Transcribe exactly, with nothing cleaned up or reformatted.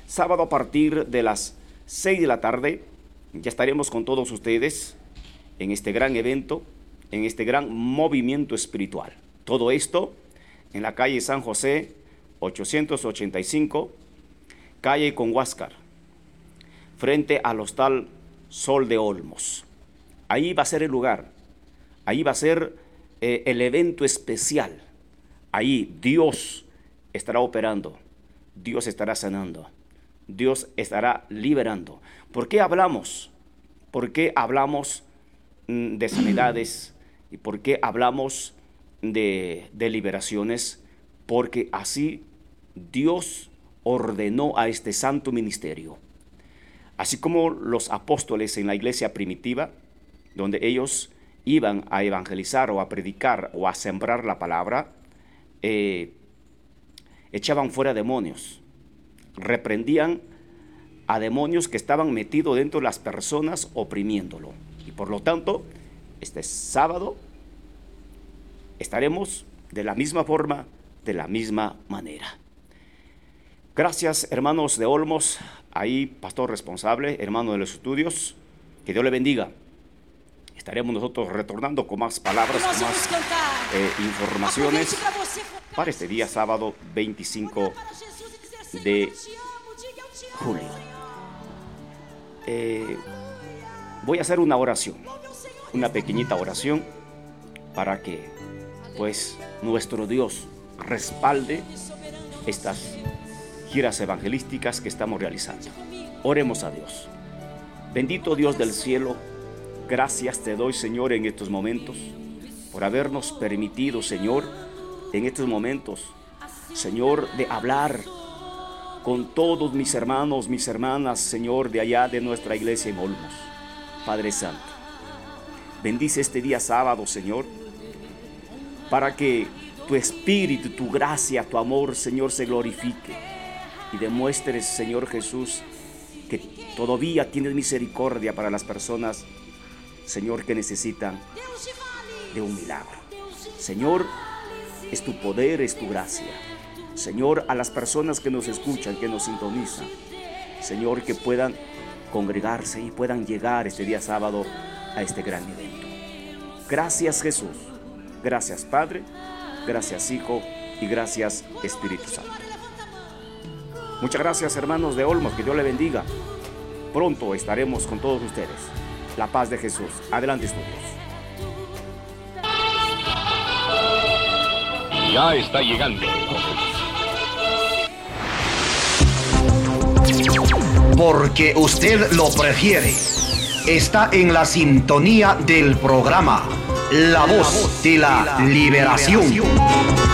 sábado a partir de las seis de la tarde, ya estaremos con todos ustedes en este gran evento, en este gran movimiento espiritual. Todo esto en la calle San José, ochocientos ochenta y cinco, calle con Huáscar, frente al Hostal Sol de Olmos. Ahí va a ser el lugar, ahí va a ser eh, el evento especial. Ahí Dios estará operando, Dios estará sanando, Dios estará liberando. ¿Por qué hablamos? ¿Por qué hablamos mm, de sanidades? ¿Y por qué hablamos de, de liberaciones? Porque así Dios ordenó a este santo ministerio. Así como los apóstoles en la iglesia primitiva, donde ellos iban a evangelizar o a predicar o a sembrar la palabra, eh, echaban fuera demonios, reprendían a demonios que estaban metidos dentro de las personas oprimiéndolo. Y por lo tanto, este sábado estaremos de la misma forma, de la misma manera. Gracias, hermanos de Olmos, ahí pastor responsable, hermano de los estudios, que Dios le bendiga. Estaremos nosotros retornando con más palabras, con más eh, informaciones para este día sábado veinticinco de julio. Eh, voy a hacer una oración, una pequeñita oración para que pues nuestro Dios respalde estas giras evangelísticas que estamos realizando. Oremos a Dios. Bendito Dios del cielo, gracias te doy, Señor, en estos momentos por habernos permitido, Señor, en estos momentos, Señor, de hablar con todos mis hermanos, mis hermanas, Señor, de allá de nuestra iglesia en Olmos. Padre Santo, bendice este día sábado, Señor, para que tu espíritu, tu gracia, tu amor, Señor, se glorifique y demuestres, Señor Jesús, que todavía tienes misericordia para las personas, Señor, que necesitan de un milagro. Señor, es tu poder, es tu gracia. Señor, a las personas que nos escuchan, que nos sintonizan, Señor, que puedan congregarse y puedan llegar este día sábado a este gran evento. Gracias, Jesús. Gracias, Padre. Gracias, Hijo. Y gracias, Espíritu Santo. Muchas gracias, hermanos de Olmos. Que Dios le bendiga. Pronto estaremos con todos ustedes. La paz de Jesús. Adelante, estudios. Ya está llegando. Porque usted lo prefiere. Está en la sintonía del programa La Voz de la Liberación.